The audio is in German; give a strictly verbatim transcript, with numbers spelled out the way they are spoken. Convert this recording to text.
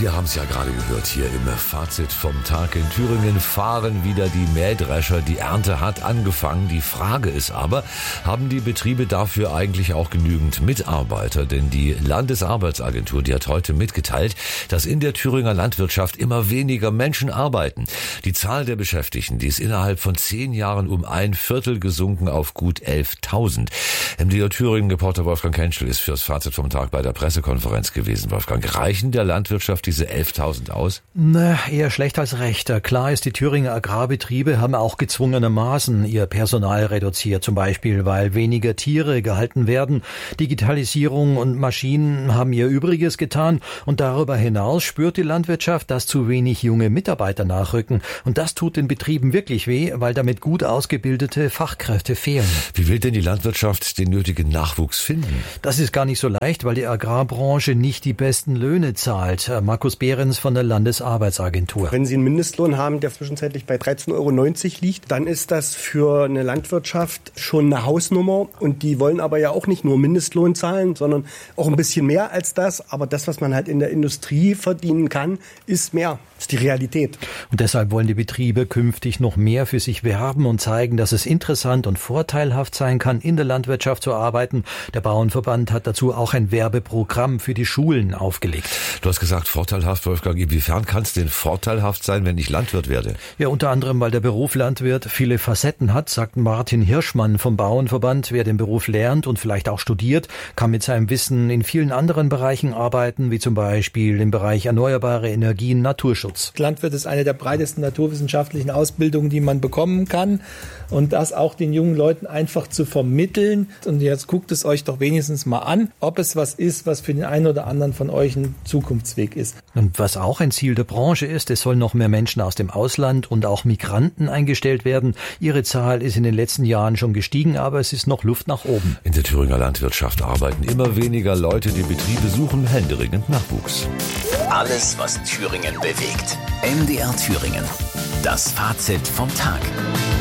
Sie haben es ja gerade gehört hier im Fazit vom Tag. In Thüringen fahren wieder die Mähdrescher. Die Ernte hat angefangen. Die Frage ist aber, haben die Betriebe dafür eigentlich auch genügend Mitarbeiter? Denn die Landesarbeitsagentur, die hat heute mitgeteilt, dass in der Thüringer Landwirtschaft immer weniger Menschen arbeiten. Die Zahl der Beschäftigten, die ist innerhalb von zehn Jahren um ein Viertel gesunken auf gut elftausend. M D R Thüringen-Reporter Wolfgang Kentschel ist fürs Fazit vom Tag bei der Pressekonferenz gewesen. Wolfgang, reichen der Landwirtschaft diese elftausend aus? Na, eher schlecht als recht. Klar ist, die Thüringer Agrarbetriebe haben auch gezwungenermaßen ihr Personal reduziert, zum Beispiel, weil weniger Tiere gehalten werden. Digitalisierung und Maschinen haben ihr Übriges getan und darüber hinaus spürt die Landwirtschaft, dass zu wenig junge Mitarbeiter nachrücken. Und das tut den Betrieben wirklich weh, weil damit gut ausgebildete Fachkräfte fehlen. Wie will denn die Landwirtschaft den nötigen Nachwuchs finden? Das ist gar nicht so leicht, weil die Agrarbranche nicht die besten Löhne zahlt. Markus Behrens von der Landesarbeitsagentur. Wenn Sie einen Mindestlohn haben, der zwischenzeitlich bei dreizehn Euro neunzig liegt, dann ist das für eine Landwirtschaft schon eine Hausnummer. Und die wollen aber ja auch nicht nur Mindestlohn zahlen, sondern auch ein bisschen mehr als das. Aber das, was man halt in der Industrie verdienen kann, ist mehr. Das ist die Realität. Und deshalb wollen die Betriebe künftig noch mehr für sich werben und zeigen, dass es interessant und vorteilhaft sein kann, in der Landwirtschaft zu arbeiten. Der Bauernverband hat dazu auch ein Werbeprogramm für die Schulen aufgelegt. Du hast gesagt, vorteilhaft, Wolfgang. Inwiefern kann es denn vorteilhaft sein, wenn ich Landwirt werde? Ja, unter anderem, weil der Beruf Landwirt viele Facetten hat, sagt Martin Hirschmann vom Bauernverband. Wer den Beruf lernt und vielleicht auch studiert, kann mit seinem Wissen in vielen anderen Bereichen arbeiten, wie zum Beispiel im Bereich erneuerbare Energien, Naturschutz. Landwirt ist eine der breitesten naturwissenschaftlichen Ausbildungen, die man bekommen kann. Und das auch den jungen Leuten einfach zu vermitteln. Und jetzt guckt es euch doch wenigstens mal an, ob es was ist, was für den einen oder anderen von euch ein Zukunftsweg ist. Und was auch ein Ziel der Branche ist, es sollen noch mehr Menschen aus dem Ausland und auch Migranten eingestellt werden. Ihre Zahl ist in den letzten Jahren schon gestiegen, aber es ist noch Luft nach oben. In der Thüringer Landwirtschaft arbeiten immer weniger Leute. Die Betriebe suchen händeringend Nachwuchs. Alles, was Thüringen bewegt. M D R Thüringen. Das Fazit vom Tag.